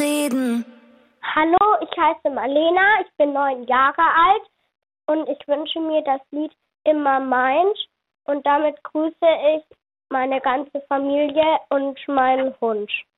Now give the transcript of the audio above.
reden. Hallo, ich heiße Marlena, ich bin 9 Jahre alt und ich wünsche mir das Lied Immer meins und damit grüße ich meine ganze Familie und meinen Hund.